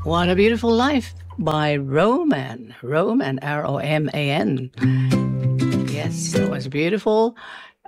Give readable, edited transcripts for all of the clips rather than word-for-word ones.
What a Beautiful Life by Roman. Roman, Roman. Yes, it was beautiful.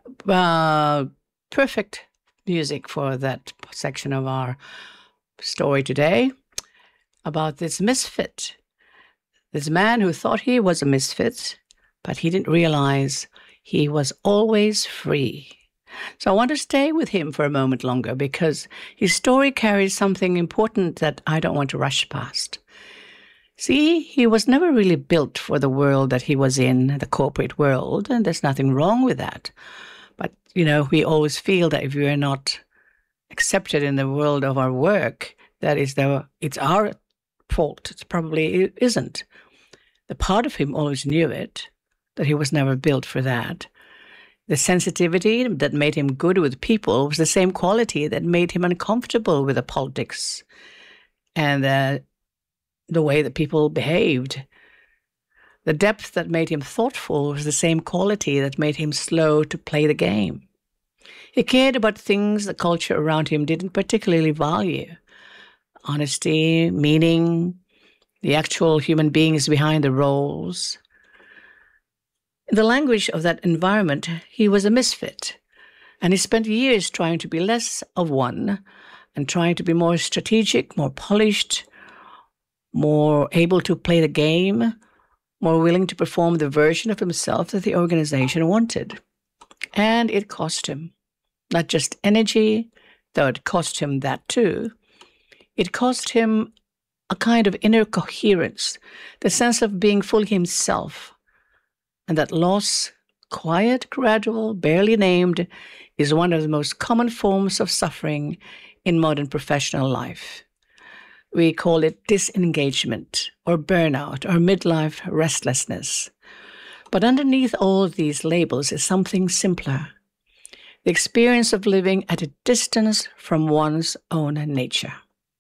Perfect music for that section of our story today about this misfit. This man who thought he was a misfit, but he didn't realize he was always free. So I want to stay with him for a moment longer because his story carries something important that I don't want to rush past. See, he was never really built for the world that he was in, the corporate world, and there's nothing wrong with that. But, we always feel that if we are not accepted in the world of our work, it's our fault. It probably isn't. The part of him always knew it, that he was never built for that. The sensitivity that made him good with people was the same quality that made him uncomfortable with the politics and the way that people behaved. The depth that made him thoughtful was the same quality that made him slow to play the game. He cared about things the culture around him didn't particularly value. Honesty, meaning, the actual human beings behind the roles. In the language of that environment, he was a misfit, and he spent years trying to be less of one and trying to be more strategic, more polished, more able to play the game, more willing to perform the version of himself that the organization wanted. And it cost him not just energy, though it cost him that too. It cost him a kind of inner coherence, the sense of being fully himself. And that loss, quiet, gradual, barely named, is one of the most common forms of suffering in modern professional life. We call it disengagement or burnout or midlife restlessness. But underneath all these labels is something simpler. The experience of living at a distance from one's own nature.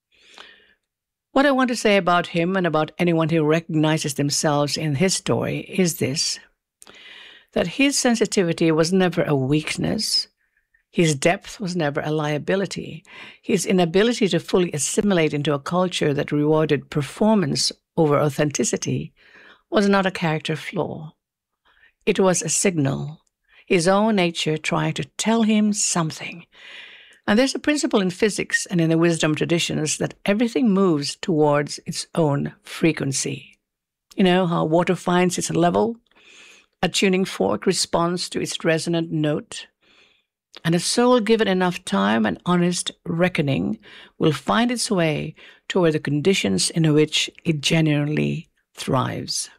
What I want to say about him and about anyone who recognizes themselves in his story is this. That his sensitivity was never a weakness. His depth was never a liability. His inability to fully assimilate into a culture that rewarded performance over authenticity was not a character flaw. It was a signal, his own nature trying to tell him something. And there's a principle in physics and in the wisdom traditions that everything moves towards its own frequency. You know how water finds its level? A tuning fork responds to its resonant note, and a soul given enough time and honest reckoning will find its way toward the conditions in which it genuinely thrives.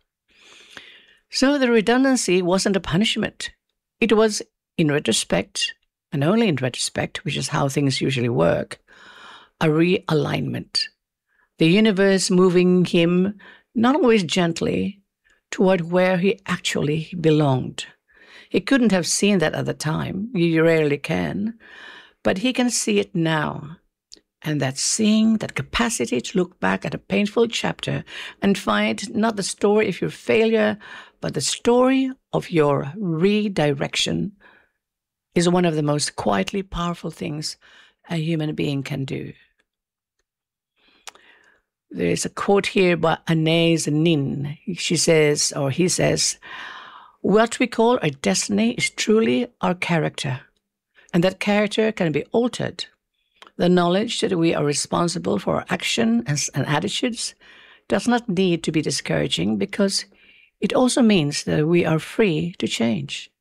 So the redundancy wasn't a punishment. It was, in retrospect, and only in retrospect, which is how things usually work, a realignment. The universe moving him, not always gently, toward where he actually belonged. He couldn't have seen that at the time. You rarely can. But he can see it now. And that seeing, that capacity to look back at a painful chapter and find not the story of your failure, but the story of your redirection is one of the most quietly powerful things a human being can do. There's a quote here by Anais Nin. She says, or he says, what we call our destiny is truly our character, and that character can be altered. The knowledge that we are responsible for our action and attitudes does not need to be discouraging because it also means that we are free to change.